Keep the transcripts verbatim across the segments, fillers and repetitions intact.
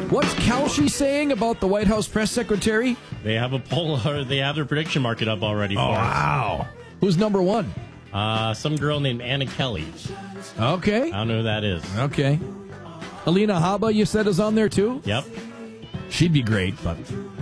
What's Kelce saying about the White House press secretary? They have a poll, or they have their prediction market up already for oh, us. Wow. Who's number one? Uh, some girl named Anna Kelly. Okay. I don't know who that is. Okay. Alina Habba, you said, is on there too? Yep. She'd be great, but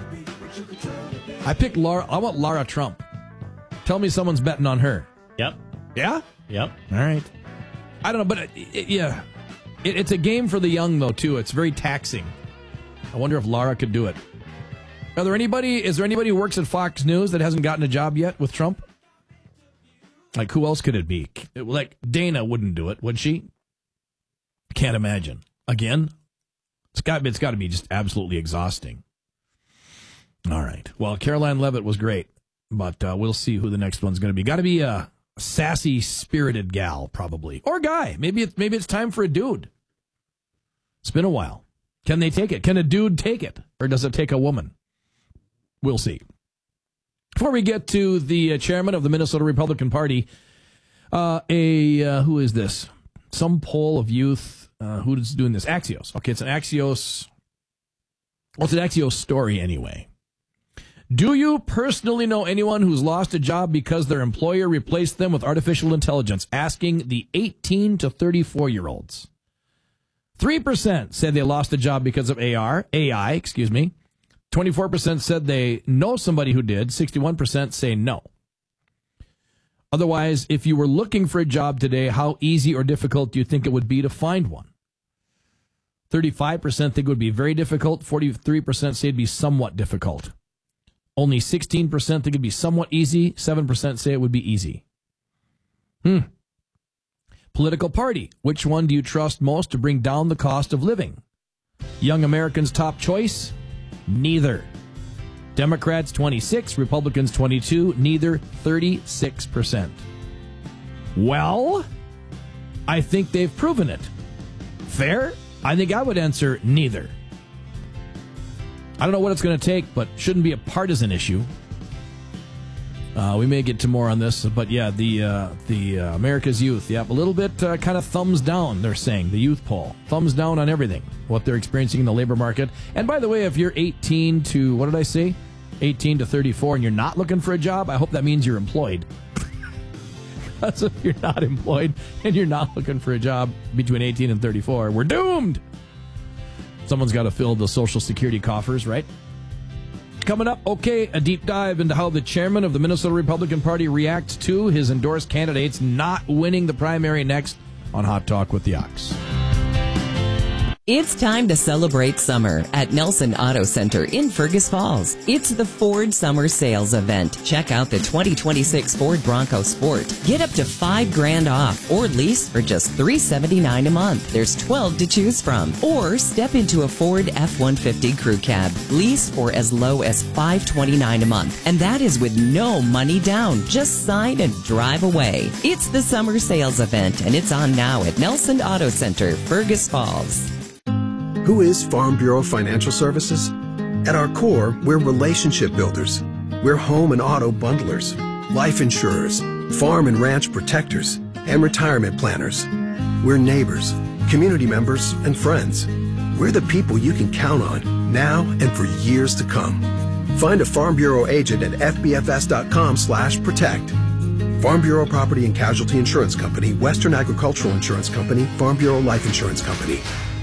I picked Laura. I want Lara Trump. Tell me someone's betting on her. Yep. Yeah? Yep. All right. I don't know, but it, it, yeah. It, it's a game for the young, though, too. It's very taxing. I wonder if Lara could do it. Are there anybody, is there anybody who works at Fox News that hasn't gotten a job yet with Trump? Like, who else could it be? Like, Dana wouldn't do it, would she? Can't imagine. Again? It's got, it's got to be just absolutely exhausting. All right. Well, Caroline Leavitt was great, but uh, we'll see who the next one's going to be. Got to be a sassy, spirited gal, probably. Or guy. Maybe it's, maybe it's time for a dude. It's been a while. Can they take it? Can a dude take it? Or does it take a woman? We'll see. Before we get to the uh, chairman of the Minnesota Republican Party, uh, a uh, who is this? Some poll of youth. Uh, who's doing this? Axios. Okay, it's an Axios. Well, it's an Axios story anyway. Do you personally know anyone who's lost a job because their employer replaced them with artificial intelligence? Asking the eighteen to thirty-four year olds. Three percent said they lost a job because of A R, A I, excuse me. twenty-four percent said they know somebody who did. sixty-one percent say no. Otherwise, if you were looking for a job today, how easy or difficult do you think it would be to find one? thirty-five percent think it would be very difficult. forty-three percent say it'd be somewhat difficult. Only sixteen percent think it'd be somewhat easy. seven percent say it would be easy. Hmm. Political party. Which one do you trust most to bring down the cost of living? Young Americans' top choice? Neither. Democrats twenty-six, Republicans twenty-two, neither thirty-six percent. Well, I think they've proven it. Fair? I think I would answer neither. I don't know what it's going to take, but shouldn't be a partisan issue. Uh, we may get to more on this, but yeah, the uh, the uh, America's Youth, yep, a little bit uh, kind of thumbs down, they're saying, the youth poll. Thumbs down on everything, what they're experiencing in the labor market. And by the way, if you're eighteen to, what did I say? eighteen to thirty-four and you're not looking for a job, I hope that means you're employed. Because if you're not employed and you're not looking for a job between eighteen and thirty-four, we're doomed. Someone's got to fill the Social Security coffers, right? Coming up, okay, a deep dive into how the chairman of the Minnesota Republican Party reacts to his endorsed candidates not winning the primary next on Hot Talk with the Ox. It's time to celebrate summer at Nelson Auto Center in Fergus Falls. It's the Ford Summer Sales Event. Check out the twenty twenty-six Ford Bronco Sport. Get up to five grand off or lease for just three seventy-nine a month. There's twelve to choose from. Or step into a Ford F one fifty Crew Cab. Lease for as low as five twenty-nine a month. And that is with no money down. Just sign and drive away. It's the Summer Sales Event, and it's on now at Nelson Auto Center, Fergus Falls. Who is Farm Bureau Financial Services? At our core, we're relationship builders. We're home and auto bundlers, life insurers, farm and ranch protectors, and retirement planners. We're neighbors, community members, and friends. We're the people you can count on now and for years to come. Find a Farm Bureau agent at f b f s dot com slash protect. Farm Bureau Property and Casualty Insurance Company, Western Agricultural Insurance Company, Farm Bureau Life Insurance Company.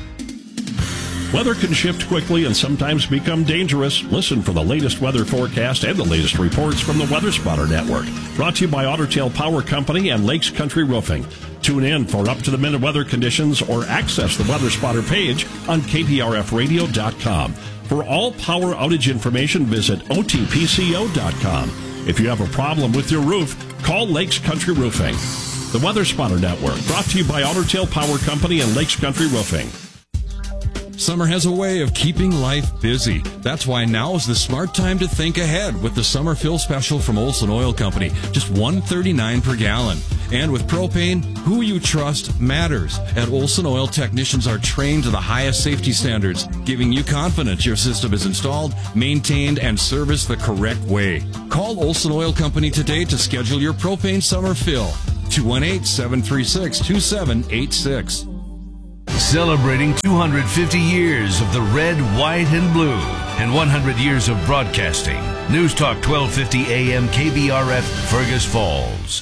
Weather can shift quickly and sometimes become dangerous. Listen for the latest weather forecast and the latest reports from the Weather Spotter Network. Brought to you by Otter Tail Power Company and Lakes Country Roofing. Tune in for up-to-the-minute weather conditions or access the Weather Spotter page on k p r f radio dot com. For all power outage information, visit o t p c o dot com. If you have a problem with your roof, call Lakes Country Roofing. The Weather Spotter Network, brought to you by Otter Tail Power Company and Lakes Country Roofing. Summer has a way of keeping life busy. That's why now is the smart time to think ahead with the summer fill special from Olson Oil Company. Just one thirty-nine per gallon. And with propane, who you trust matters. At Olson Oil, technicians are trained to the highest safety standards, giving you confidence your system is installed, maintained, and serviced the correct way. Call Olson Oil Company today to schedule your propane summer fill. two one eight, seven three six, two seven eight six. Celebrating two hundred fifty years of the red, white, and blue and one hundred years of broadcasting. News Talk twelve fifty A M K B R F, Fergus Falls.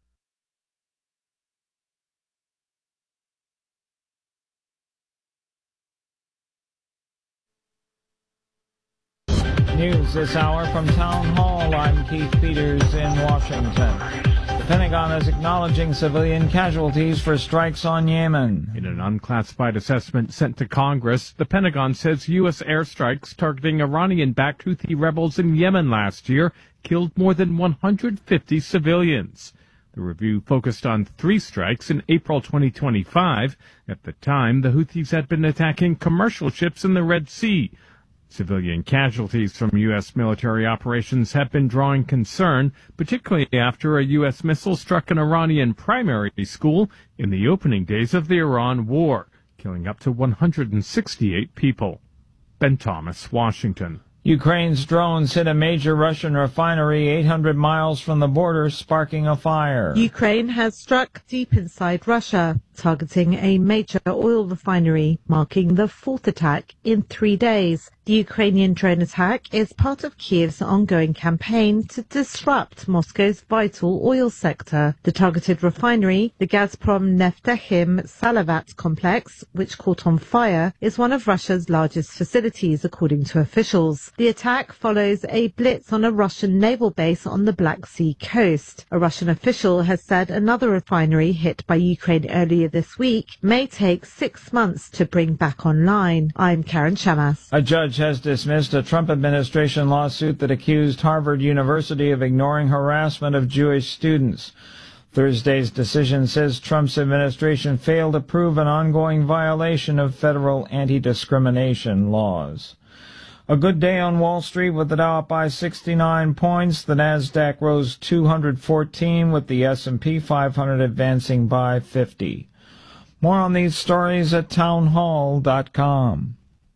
News this hour from Town Hall. I'm Keith Peters in Washington. The Pentagon is acknowledging civilian casualties for strikes on Yemen. In an unclassified assessment sent to Congress, the Pentagon says U S airstrikes targeting Iranian-backed Houthi rebels in Yemen last year killed more than one hundred fifty civilians. The review focused on three strikes in April twenty twenty-five. At the time, the Houthis had been attacking commercial ships in the Red Sea. Civilian casualties from U S military operations have been drawing concern, particularly after a U S missile struck an Iranian primary school in the opening days of the Iran war, killing up to one hundred sixty-eight people. Ben Thomas, Washington. Ukraine's drones hit a major Russian refinery eight hundred miles from the border, sparking a fire. Ukraine has struck deep inside Russia, targeting a major oil refinery, marking the fourth attack in three days. The Ukrainian drone attack is part of Kiev's ongoing campaign to disrupt Moscow's vital oil sector. The targeted refinery, the Gazprom Neftechim Salavat complex, which caught on fire, is one of Russia's largest facilities, according to officials. The attack follows a blitz on a Russian naval base on the Black Sea coast. A Russian official has said another refinery hit by Ukraine earlier this week may take six months to bring back online. I'm Karen Shamas. A judge has dismissed a Trump administration lawsuit that accused Harvard University of ignoring harassment of Jewish students. Thursday's decision says Trump's administration failed to prove an ongoing violation of federal anti-discrimination laws. A good day on Wall Street with the Dow up by sixty-nine points. The Nasdaq rose two hundred fourteen with the S and P five hundred advancing by fifty. More on these stories at townhall dot com.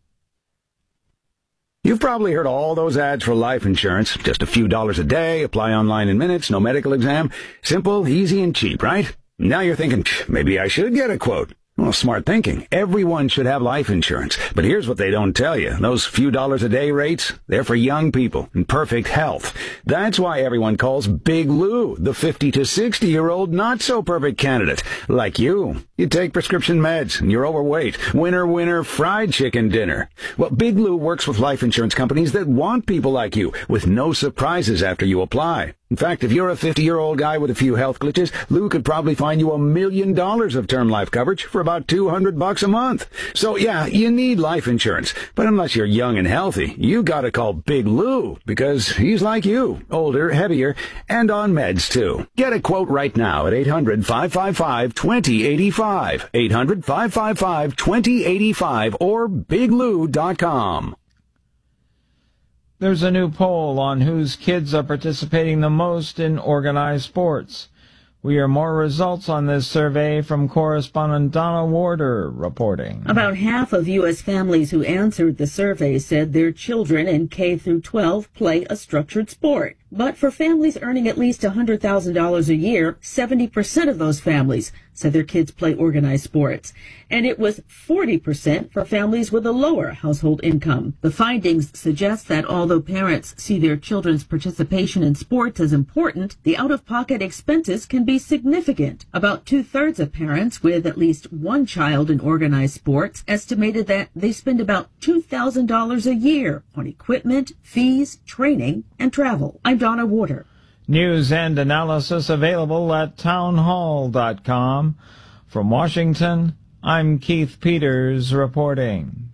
You've probably heard all those ads for life insurance. Just a few dollars a day, apply online in minutes, no medical exam. Simple, easy, and cheap, right? Now you're thinking, maybe I should get a quote. Well, smart thinking. Everyone should have life insurance. But here's what they don't tell you. Those few dollars a day rates, they're for young people in perfect health. That's why everyone calls Big Lou the fifty to sixty-year-old not-so-perfect candidate. Like you. You take prescription meds and you're overweight. Winner, winner, fried chicken dinner. Well, Big Lou works with life insurance companies that want people like you with no surprises after you apply. In fact, if you're a fifty-year-old guy with a few health glitches, Lou could probably find you a million dollars of term life coverage for about two hundred bucks a month. So yeah, you need life insurance. But unless you're young and healthy, you gotta call Big Lou because he's like you, older, heavier, and on meds too. Get a quote right now at eight hundred, five five five, two zero eight five, eight hundred, five five five, two zero eight five, or big lou dot com. There's a new poll on whose kids are participating the most in organized sports. We hear more results on this survey from correspondent Donna Warder reporting. About half of U S families who answered the survey said their children in K through twelve play a structured sport. But for families earning at least one hundred thousand dollars a year, seventy percent of those families said their kids play organized sports. And it was forty percent for families with a lower household income. The findings suggest that although parents see their children's participation in sports as important, the out-of-pocket expenses can be significant. About two-thirds of parents with at least one child in organized sports estimated that they spend about two thousand dollars a year on equipment, fees, training, and travel. I'm Donna Warder. News and analysis available at townhall dot com. From Washington, I'm Keith Peters reporting.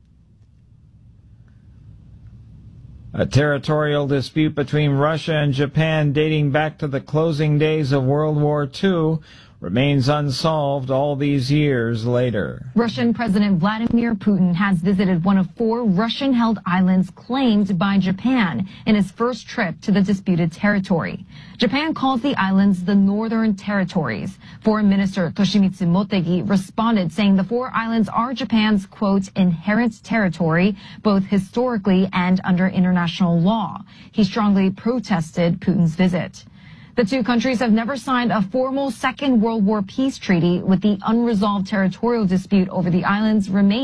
A territorial dispute between Russia and Japan dating back to the closing days of World War Two remains unsolved all these years later. Russian President Vladimir Putin has visited one of four Russian-held islands claimed by Japan in his first trip to the disputed territory. Japan calls the islands the Northern Territories. Foreign Minister Toshimitsu Motegi responded saying the four islands are Japan's, quote, inherent territory, both historically and under international law. He strongly protested Putin's visit. The two countries have never signed a formal Second World War peace treaty, with the unresolved territorial dispute over the islands remaining